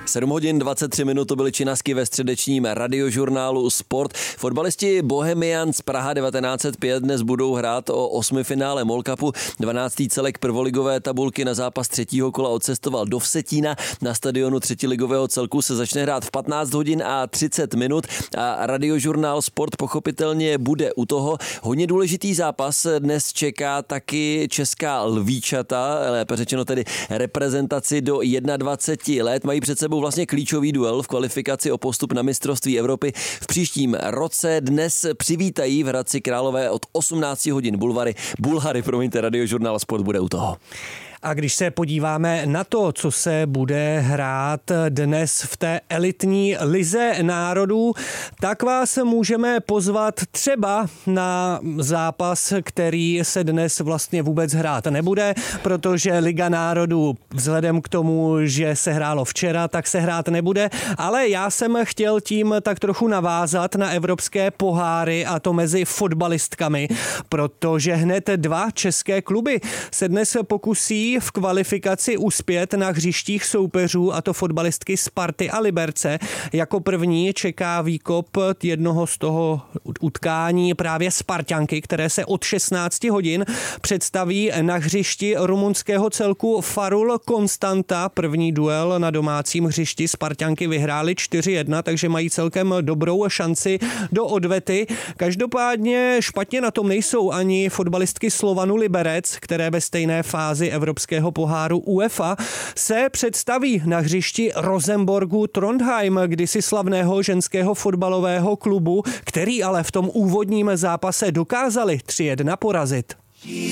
7 hodin 23 minut to byly činasky ve středečním radiožurnálu Sport. Fotbalisti Bohemians Praha 1905 dnes budou hrát o 8. finále MOL Cupu. 12. celek prvoligové tabulky na zápas třetího kola odcestoval do Vsetína. Na stadionu třetiligového celku se začne hrát v 15 hodin a 30 minut a radiožurnál Sport pochopitelně bude u toho. Hodně důležitý zápas dnes čeká taky česká lvíčata, lépe řečeno tedy reprezentaci do 21 let. Mají před sebou vlastně klíčový duel v kvalifikaci o postup na mistrovství Evropy v příštím roce. Dnes přivítají v Hradci Králové od 18 hodin Bulhary, radiožurnál Sport bude u toho. A když se podíváme na to, co se bude hrát dnes v té elitní lize národů, tak vás můžeme pozvat třeba na zápas, který se dnes vlastně vůbec hrát nebude, protože Liga národů vzhledem k tomu, že se hrálo včera, tak se hrát nebude, ale já jsem chtěl tím tak trochu navázat na evropské poháry a to mezi fotbalistkami, protože hned 2 české kluby se dnes pokusí v kvalifikaci uspět na hřištích soupeřů, a to fotbalistky Sparty a Liberce. Jako první čeká výkop jednoho z toho utkání právě Sparťanky, které se od 16 hodin představí na hřišti rumunského celku Farul Constanta. První duel na domácím hřišti Sparťanky vyhrály 4-1, takže mají celkem dobrou šanci do odvety. Každopádně špatně na tom nejsou ani fotbalistky Slovanu Liberec, které ve stejné fázi evropského poháru UEFA se představí na hřišti Rosenborgu Trondheim, kdysi slavného ženského fotbalového klubu, který ale v tom úvodním zápase dokázali 3-1 porazit.